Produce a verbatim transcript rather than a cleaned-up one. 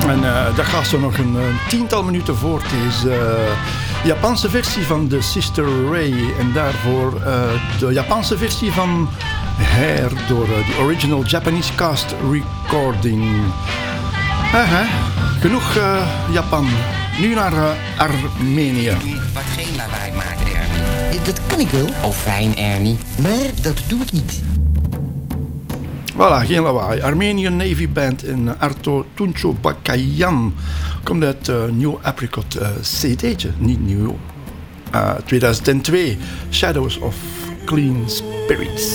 En uh, dat gaat zo nog een, een tiental minuten voort. Het is de uh, Japanse versie van de Sister Ray. En daarvoor uh, de Japanse versie van Hair door uh, de original Japanese cast recording. Uh-huh. Genoeg uh, Japan. Nu naar uh, Armenië. Wat geen lawaai maken, Ernie. Dat kan ik wel. Oh, fijn, Ernie. Maar dat doe ik niet. Voilà, geen lawaai. Armenian Navy Band in Arto Tuncho Bakayan. Komt uit uh, New Apricot uh, C D'tje. Niet nieuw. Uh, tweeduizend twee. Shadows of Clean Spirits.